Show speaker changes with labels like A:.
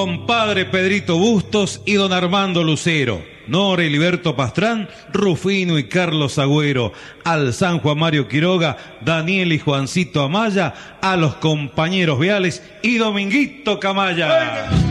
A: Compadre Pedrito Bustos y don Armando Lucero, Nora y Liberto Pastrán, Rufino y Carlos Agüero, al San Juan Mario Quiroga, Daniel y Juancito Amaya, a los compañeros Viales y Dominguito Camaya.